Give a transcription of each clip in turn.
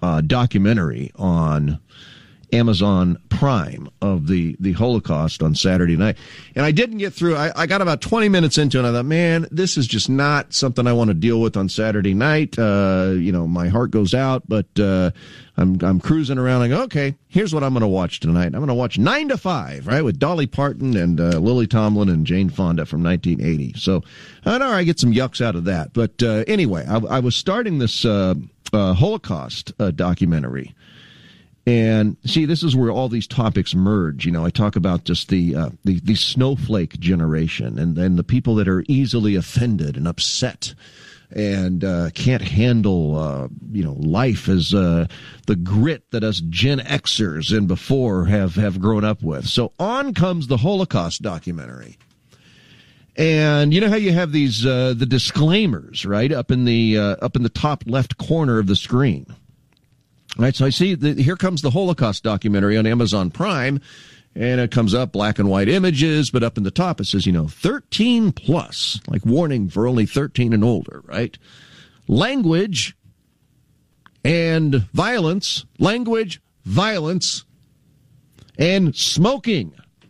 documentary on Amazon Prime of the Holocaust on Saturday night. And I didn't get through. I got about 20 minutes into it, and I thought, man, this is just not something I want to deal with on Saturday night. My heart goes out, but I'm cruising around. I go, okay, here's what I'm going to watch tonight. I'm going to watch 9 to 5, right, with Dolly Parton and Lily Tomlin and Jane Fonda from 1980. So I know I get some yucks out of that. But anyway, I was starting this Holocaust documentary. And see, this is where all these topics merge. I talk about just the snowflake generation and the people that are easily offended and upset and can't handle life as the grit that us Gen Xers and before have grown up with. So on comes the Holocaust documentary. And you know how you have these the disclaimers, right, up in the top left corner of the screen. Right, so I see here comes the Holocaust documentary on Amazon Prime, and it comes up black and white images, but up in the top it says, 13 plus, like warning for only 13 and older, right? Language, violence, and smoking.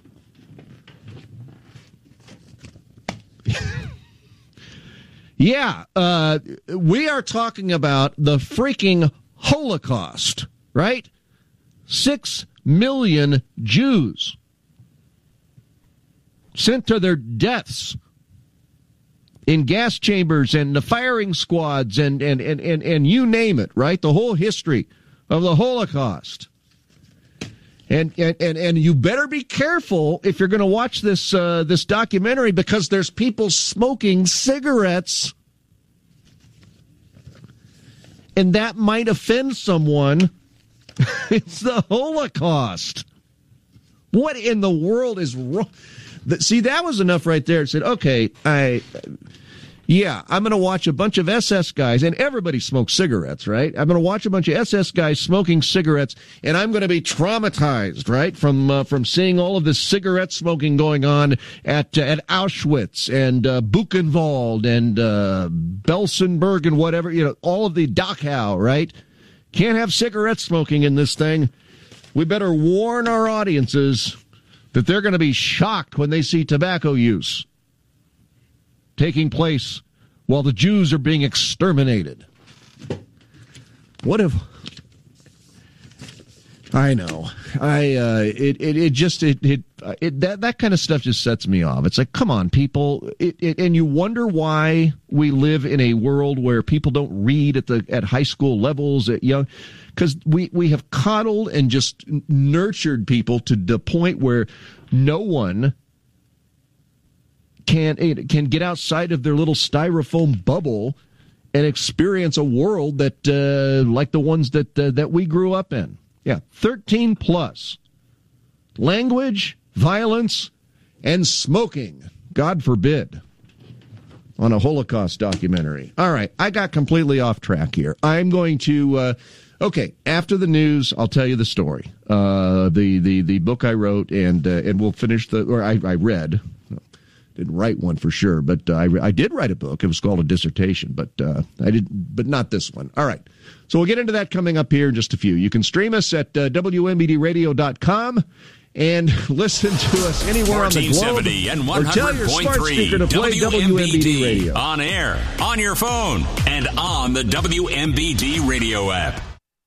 Yeah, we are talking about the freaking Holocaust, right? 6 million Jews sent to their deaths in gas chambers and the firing squads and you name it, right? The whole history of the Holocaust. And you better be careful if you're going to watch this documentary, because there's people smoking cigarettes. And that might offend someone. It's the Holocaust. What in the world is wrong? See, that was enough right there. It said, okay, I'm going to watch a bunch of SS guys, and everybody smokes cigarettes, right? I'm going to watch a bunch of SS guys smoking cigarettes, and I'm going to be traumatized, right, from seeing all of this cigarette smoking going on at Auschwitz and Buchenwald and Belsenberg and whatever, all of the Dachau, right? Can't have cigarette smoking in this thing. We better warn our audiences that they're going to be shocked when they see tobacco use taking place while the Jews are being exterminated. What if... I know. That kind of stuff just sets me off. It's like, come on, people. And you wonder why we live in a world where people don't read at high school levels, because we have coddled and just nurtured people to the point where no one can get outside of their little styrofoam bubble and experience a world that like the ones that we grew up in. Yeah, 13 plus. Language, violence, and smoking. God forbid. On a Holocaust documentary. All right, I got completely off track here. I'm going to... after the news, I'll tell you the story. The book I wrote, and we'll finish I read. Didn't write one for sure, but I did write a book. It was called a dissertation, but but not this one. All right. So we'll get into that coming up here in just a few. You can stream us at WMBDradio.com and listen to us anywhere on the globe. And or tell your smart speaker to play WMBD Radio. On air, on your phone, and on the WMBD Radio app.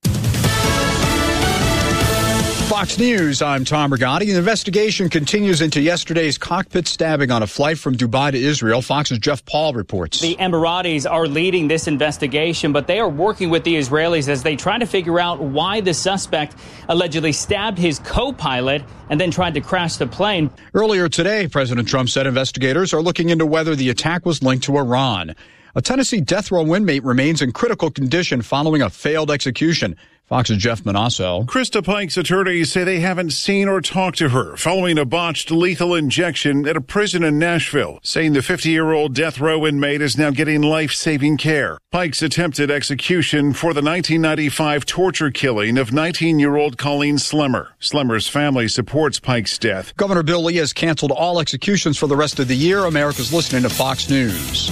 Fox News, I'm Tom Rigotti. The investigation continues into yesterday's cockpit stabbing on a flight from Dubai to Israel. Fox's Jeff Paul reports. The Emiratis are leading this investigation, but they are working with the Israelis as they try to figure out why the suspect allegedly stabbed his co-pilot and then tried to crash the plane. Earlier today, President Trump said investigators are looking into whether the attack was linked to Iran. A Tennessee death row inmate remains in critical condition following a failed execution. Fox's Jeff Manasso. Krista Pike's attorneys say they haven't seen or talked to her following a botched lethal injection at a prison in Nashville, saying the 50-year-old death row inmate is now getting life-saving care. Pike's attempted execution for the 1995 torture killing of 19-year-old Colleen Slemmer. Slemmer's family supports Pike's death. Governor Bill Lee has canceled all executions for the rest of the year. America's listening to Fox News.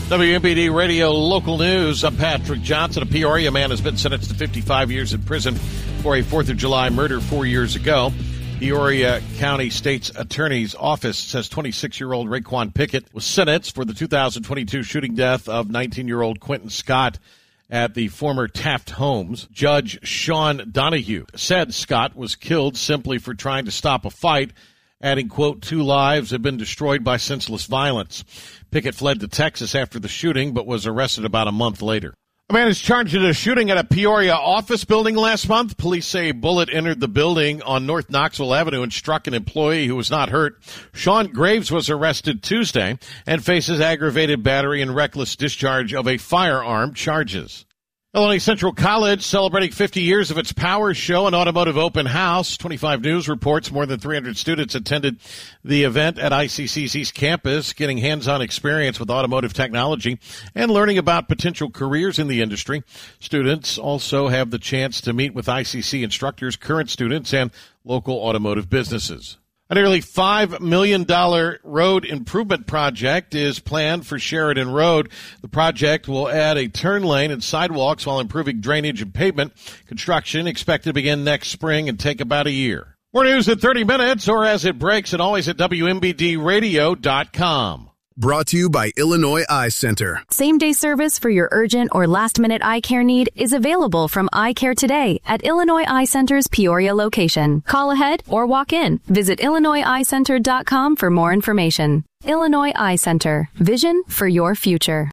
WMBD Radio Local News. I'm Patrick Johnson. A Peoria man has been sentenced to 55 years in prison for a 4th of July murder 4 years ago. Peoria County State's Attorney's Office says 26-year-old Raekwon Pickett was sentenced for the 2022 shooting death of 19-year-old Quentin Scott at the former Taft Homes. Judge Sean Donahue said Scott was killed simply for trying to stop a fight, adding, quote, 2 lives have been destroyed by senseless violence. Pickett fled to Texas after the shooting, but was arrested about a month later. A man is charged in a shooting at a Peoria office building last month. Police say a bullet entered the building on North Knoxville Avenue and struck an employee who was not hurt. Sean Graves was arrested Tuesday and faces aggravated battery and reckless discharge of a firearm charges. Illinois Central College celebrating 50 years of its Power Show and Automotive Open House. 25 News reports more than 300 students attended the event at ICC's East Campus, getting hands-on experience with automotive technology and learning about potential careers in the industry. Students also have the chance to meet with ICC instructors, current students, and local automotive businesses. A nearly $5 million road improvement project is planned for Sheridan Road. The project will add a turn lane and sidewalks while improving drainage and pavement. Construction expected to begin next spring and take about a year. More news in 30 minutes or as it breaks and always at WMBDradio.com. Brought to you by Illinois Eye Center. Same-day service for your urgent or last-minute eye care need is available from Eye Care Today at Illinois Eye Center's Peoria location. Call ahead or walk in. Visit IllinoisEyeCenter.com for more information. Illinois Eye Center. Vision for your future.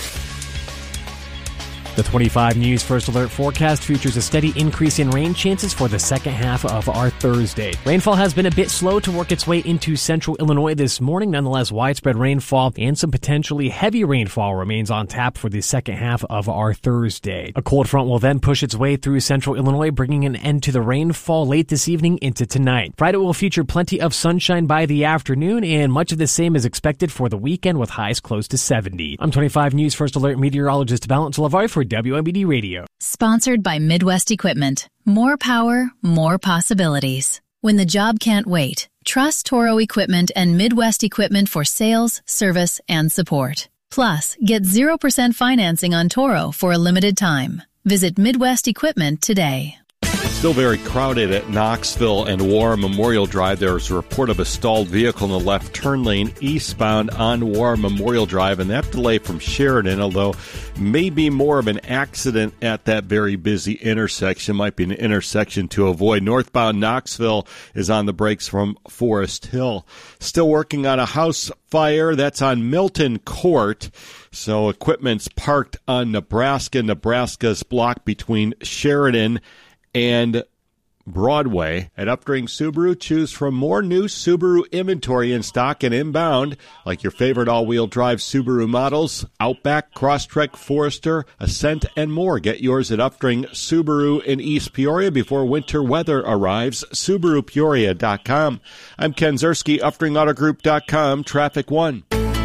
The 25 News First Alert forecast features a steady increase in rain chances for the second half of our Thursday. Rainfall has been a bit slow to work its way into central Illinois this morning. Nonetheless, widespread rainfall and some potentially heavy rainfall remains on tap for the second half of our Thursday. A cold front will then push its way through central Illinois, bringing an end to the rainfall late this evening into tonight. Friday will feature plenty of sunshine by the afternoon, and much of the same is expected for the weekend with highs close to 70. I'm 25 News First Alert meteorologist Valence Lavoie for WMBD Radio. Sponsored by Midwest Equipment. More power, more possibilities. When the job can't wait, trust Toro Equipment and Midwest Equipment for sales, service, and support. Plus, get 0% financing on Toro for a limited time. Visit Midwest Equipment today. Still very crowded at Knoxville and War Memorial Drive. There's a report of a stalled vehicle in the left turn lane eastbound on War Memorial Drive, and that delay from Sheridan, although maybe more of an accident at that very busy intersection, might be an intersection to avoid. Northbound Knoxville is on the brakes from Forest Hill. Still working on a house fire that's on Milton Court. So equipment's parked on Nebraska. Nebraska's blocked between Sheridan and Broadway. At Upstream Subaru, choose from more new Subaru inventory in stock and inbound, like your favorite all-wheel drive Subaru models, Outback, Crosstrek, Forester, Ascent, and more. Get yours at Upstream Subaru in East Peoria before winter weather arrives. SubaruPeoria.com. I'm Ken Zerski, UpstreamAutoGroup.com, Traffic 1.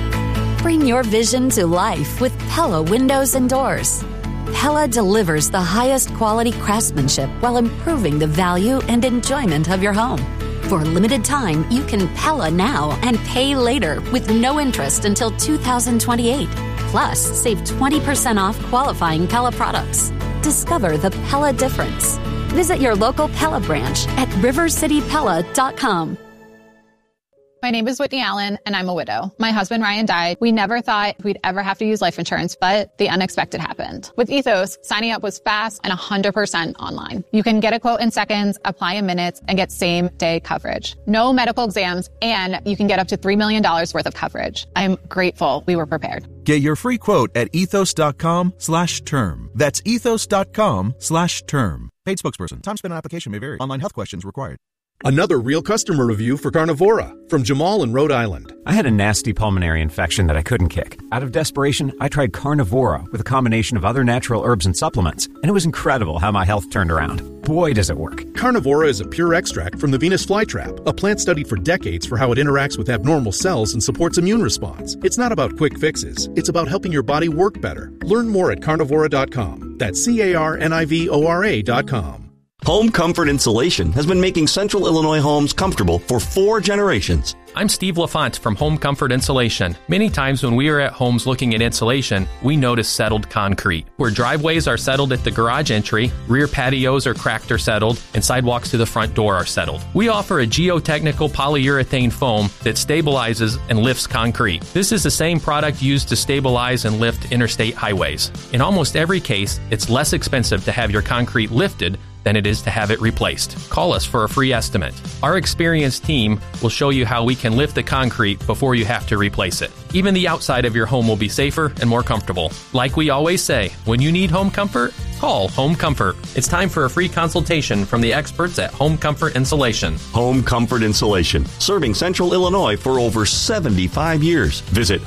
Bring your vision to life with Pella Windows and Doors. Pella delivers the highest quality craftsmanship while improving the value and enjoyment of your home. For a limited time, you can Pella now and pay later with no interest until 2028. Plus, save 20% off qualifying Pella products. Discover the Pella difference. Visit your local Pella branch at rivercitypella.com. My name is Whitney Allen, and I'm a widow. My husband, Ryan, died. We never thought we'd ever have to use life insurance, but the unexpected happened. With Ethos, signing up was fast and 100% online. You can get a quote in seconds, apply in minutes, and get same-day coverage. No medical exams, and you can get up to $3 million worth of coverage. I'm grateful we were prepared. Get your free quote at ethos.com/term. That's ethos.com/term. Paid spokesperson. Time spent on application may vary. Online health questions required. Another real customer review for Carnivora from Jamal in Rhode Island. I had a nasty pulmonary infection that I couldn't kick. Out of desperation, I tried Carnivora with a combination of other natural herbs and supplements, and it was incredible how my health turned around. Boy, does it work. Carnivora is a pure extract from the Venus flytrap, a plant studied for decades for how it interacts with abnormal cells and supports immune response. It's not about quick fixes. It's about helping your body work better. Learn more at carnivora.com. That's CARNIVORA.com. Home Comfort Insulation has been making Central Illinois homes comfortable for 4 generations. I'm Steve LaFont from Home Comfort Insulation. Many times when we are at homes looking at insulation, we notice settled concrete. Where driveways are settled at the garage entry, rear patios are cracked or settled, and sidewalks to the front door are settled. We offer a geotechnical polyurethane foam that stabilizes and lifts concrete. This is the same product used to stabilize and lift interstate highways. In almost every case, it's less expensive to have your concrete lifted than it is to have it replaced. Call us for a free estimate. Our experienced team will show you how we can lift the concrete before you have to replace it. Even the outside of your home will be safer and more comfortable. Like we always say, when you need home comfort, call Home Comfort. It's time for a free consultation from the experts at Home Comfort Insulation. Home Comfort Insulation, serving Central Illinois for over 75 years. Visit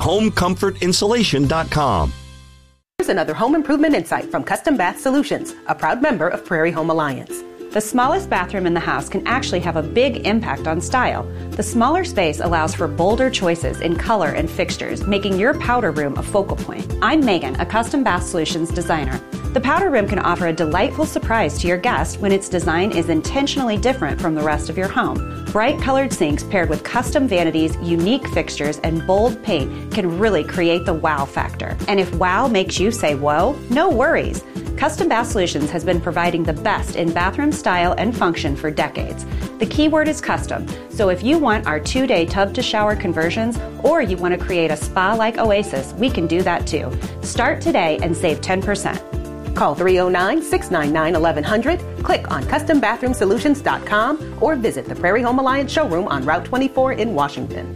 homecomfortinsulation.com. Here's another home improvement insight from Custom Bath Solutions, a proud member of Prairie Home Alliance. The smallest bathroom in the house can actually have a big impact on style. The smaller space allows for bolder choices in color and fixtures, making your powder room a focal point. I'm Megan, a Custom Bath Solutions designer. The powder room can offer a delightful surprise to your guest when its design is intentionally different from the rest of your home. Bright colored sinks paired with custom vanities, unique fixtures, and bold paint can really create the wow factor. And if wow makes you say whoa, no worries. Custom Bath Solutions has been providing the best in bathroom style and function for decades. The key word is custom, so if you want our 2-day tub-to-shower conversions or you want to create a spa-like oasis, we can do that too. Start today and save 10%. Call 309-699-1100, click on CustomBathroomSolutions.com, or visit the Prairie Home Alliance showroom on Route 24 in Washington.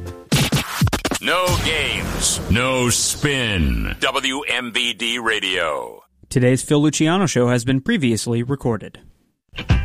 No games, no spin. WMBD Radio. Today's Phil Luciano Show has been previously recorded.